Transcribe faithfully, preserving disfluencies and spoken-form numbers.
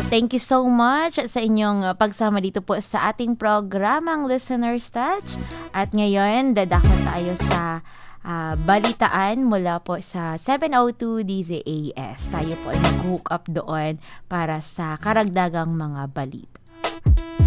Thank you so much sa inyong uh, pagsama dito po sa ating programang Listener's Touch. At ngayon, dadako tayo sa uh, balitaan mula po sa seven oh two D Z A S. Tayo po ay nag-hook up doon para sa karagdagang mga balita.